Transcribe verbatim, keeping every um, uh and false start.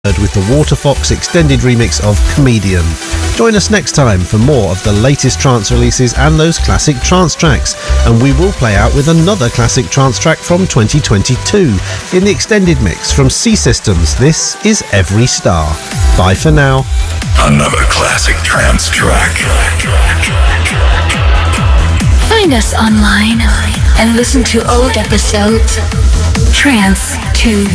with the Waterfox extended remix of Comedian. Join us next time for more of the latest trance releases and those classic trance tracks, and we will play out with another classic trance track from twenty twenty-two in the extended mix from C Systems. This is Every Star. Bye for now. Another classic trance track. Find us online and listen to old episodes. Trance two.